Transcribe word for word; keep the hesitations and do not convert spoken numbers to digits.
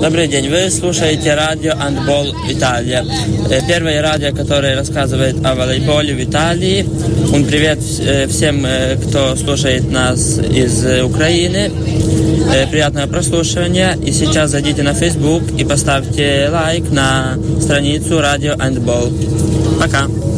Добрый день, вы слушаете радио «Андбол Италия». Первое радио, которое рассказывает о волейболе в Италии. Un привет всем, кто слушает нас из Украины. Приятного прослушивания. И сейчас зайдите на Facebook и поставьте лайк на страницу радио «Андбол». Пока!